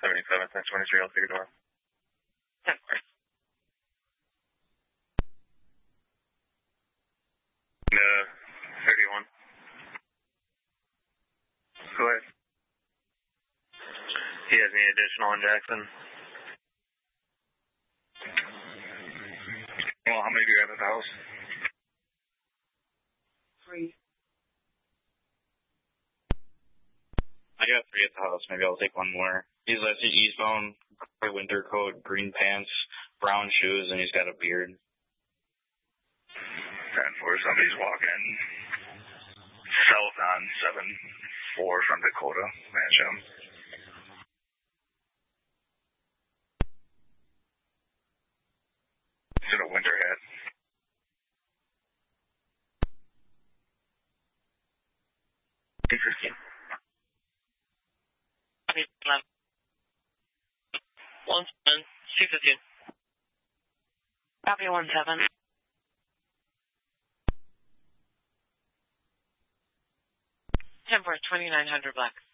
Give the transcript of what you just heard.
77, 1023, I'll take it over. 10 4. No, 31. Go ahead. He has any additional in Jackson? Well, how many do you have at the house? 3. I got 3 at the house. Maybe I'll take one more. He's eastbound, gray winter coat, green pants, brown shoes, and he's got a beard. 10-4, somebody's walking south on 7-4 from Dakota, Mansham. It's in a winter hat. $215. Copy, 17, 215. Copy, 17. 10 4, 2900 black.